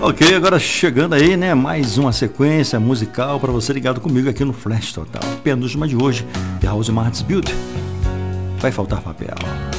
Ok, agora chegando aí, né? Mais uma sequência musical para você ligado comigo aqui no Flash Total. Penúltima de hoje, The House Martins Build. Vai faltar papel.